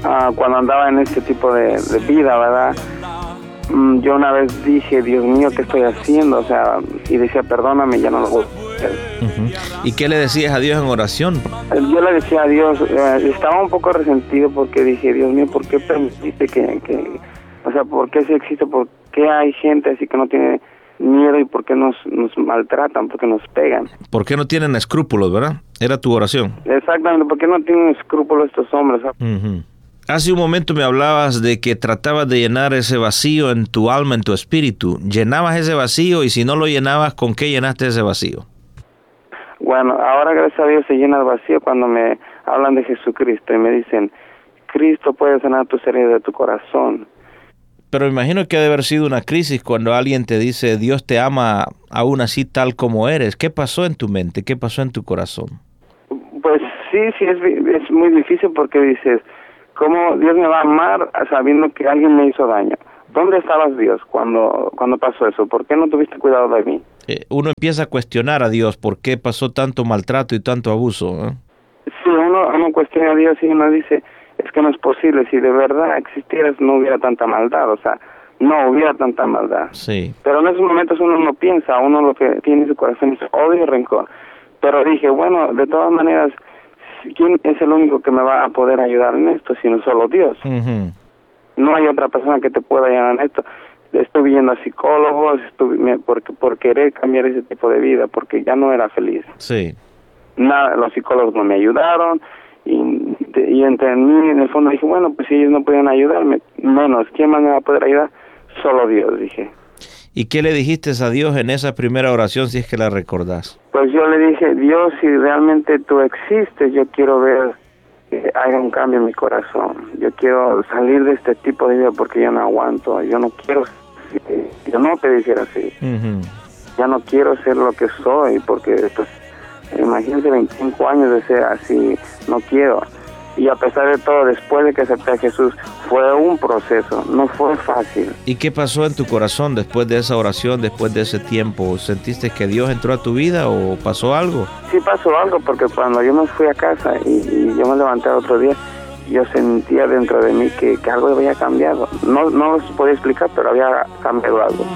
cuando andaba en este tipo de vida, ¿verdad? Yo una vez dije, Dios mío, ¿qué estoy haciendo? O sea, y decía, perdóname, ya no lo voy a hacer. ¿Y qué le decías a Dios en oración? Yo le decía a Dios, estaba un poco resentido porque dije, Dios mío, ¿por qué permitiste o sea, por qué si existe, por qué hay gente así que no tiene miedo y por qué nos maltratan, por qué nos pegan? ¿Por qué no tienen escrúpulos, verdad? Era tu oración. Exactamente, ¿por qué no tienen escrúpulos estos hombres? Hace un momento me hablabas de que tratabas de llenar ese vacío en tu alma, en tu espíritu. ¿Llenabas ese vacío? Y si no lo llenabas, ¿con qué llenaste ese vacío? Bueno, ahora gracias a Dios se llena el vacío cuando me hablan de Jesucristo y me dicen, Cristo puede sanar tus heridas de tu corazón. Pero imagino que ha de haber sido una crisis cuando alguien te dice, Dios te ama aún así tal como eres. ¿Qué pasó en tu mente? ¿Qué pasó en tu corazón? Pues sí, es muy difícil porque dices, ¿cómo Dios me va a amar sabiendo que alguien me hizo daño? ¿Dónde estabas, Dios, cuando pasó eso? ¿Por qué no tuviste cuidado de mí? Uno empieza a cuestionar a Dios por qué pasó tanto maltrato y tanto abuso, ¿eh? Sí, uno cuestiona a Dios y uno dice, es que no es posible, si de verdad existieras no hubiera tanta maldad, o sea, no hubiera tanta maldad. Sí. Pero en esos momentos uno no piensa, uno lo que tiene en su corazón es odio y rencor. Pero dije, bueno, de todas maneras, ¿quién es el único que me va a poder ayudar en esto, sino solo Dios? No hay otra persona que te pueda ayudar en esto. Estuve yendo a psicólogos, por querer cambiar ese tipo de vida, porque ya no era feliz. Sí. Nada, los psicólogos no me ayudaron, y entre mí, en el fondo, dije, bueno, pues si ellos no pueden ayudarme, menos, ¿quién más me va a poder ayudar? Solo Dios, dije. ¿Y qué le dijiste a Dios en esa primera oración, si es que la recordás? Pues yo le dije, Dios, si realmente tú existes, yo quiero ver que haya un cambio en mi corazón. Yo quiero salir de este tipo de vida porque yo no aguanto. Yo no quiero, yo no te dijera así. Ya no quiero ser lo que soy porque, pues, imagínate 25 años de ser así, no quiero. Y a pesar de todo, después de que acepté a Jesús, fue un proceso, no fue fácil. ¿Y qué pasó en tu corazón después de esa oración, después de ese tiempo? ¿Sentiste que Dios entró a tu vida o pasó algo? Sí pasó algo, porque cuando yo me fui a casa y yo me levanté el otro día, yo sentía dentro de mí que algo había cambiado. No lo podía explicar, pero había cambiado algo.